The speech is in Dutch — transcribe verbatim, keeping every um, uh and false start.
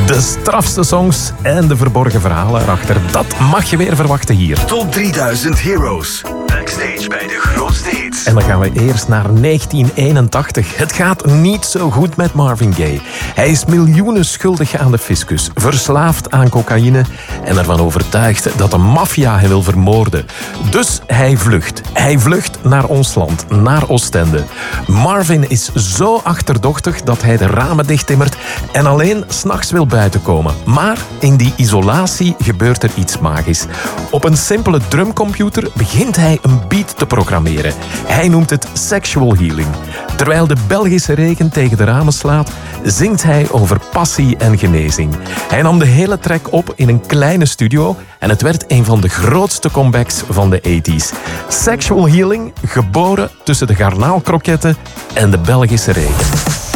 De strafste songs en de verborgen verhalen erachter, dat mag je weer verwachten hier. Top drieduizend Heroes. Backstage bij de grootste hits. En dan gaan we eerst naar negentien eenentachtig. Het gaat niet zo goed met Marvin Gaye. Hij is miljoenen schuldig aan de fiscus, verslaafd aan cocaïne en ervan overtuigd dat de maffia hem wil vermoorden. Dus hij vlucht. Hij vlucht naar ons land, naar Oostende. Marvin is zo achterdochtig dat hij de ramen dichttimmert en alleen 's nachts wil buiten komen. Maar in die isolatie gebeurt er iets magisch. Op een simpele drumcomputer begint hij een beat te programmeren. Hij noemt het sexual healing. Terwijl de Belgische regen tegen de ramen slaat, zingt hij over passie en genezing. Hij nam de hele track op in een kleine studio en het werd een van de grootste comebacks van de tachtiger. Sexual healing, geboren tussen de garnaalkroketten en de Belgische regen.